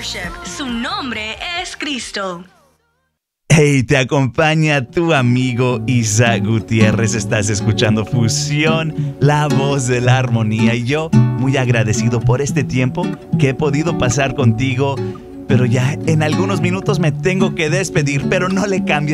Worship. Su nombre es Cristo. Hey, te acompaña tu amigo Isaac Gutiérrez. Estás escuchando Fusión, la voz de la armonía. Y yo, muy agradecido por este tiempo que he podido pasar contigo. Pero ya en algunos minutos me tengo que despedir, pero no le cambies